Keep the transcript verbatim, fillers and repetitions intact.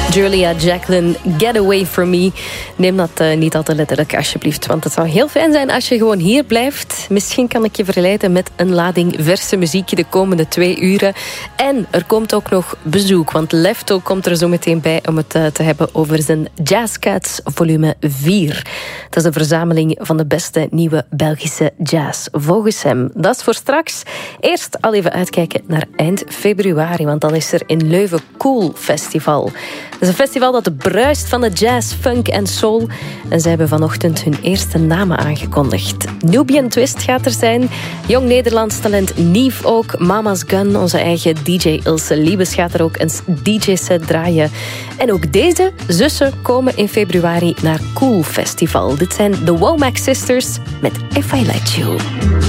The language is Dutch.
Julia Jacqueline, Get Away From Me. Neem dat uh, niet al te letterlijk, alsjeblieft. Want het zou heel fijn zijn als je gewoon hier blijft. Misschien kan ik je verleiden met een lading verse muziek de komende twee uren. En er komt ook nog bezoek. Want Lefto komt er zo meteen bij om het uh, te hebben over zijn Jazz Cats volume vier. Dat is een verzameling van de beste nieuwe Belgische jazz. Volgens hem. Dat is voor straks. Eerst al even uitkijken naar eind februari. Want dan is er in Leuven Cool Festival. Het is een festival dat bruist van de jazz, funk en soul. En zij hebben vanochtend hun eerste namen aangekondigd. Nubian Twist gaat er zijn. Jong Nederlands talent Nief ook. Mama's Gun, onze eigen D J Ilse Liebes, gaat er ook een D J-set draaien. En ook deze zussen komen in februari naar Cool Festival. Dit zijn de Womack Sisters met If I Let You.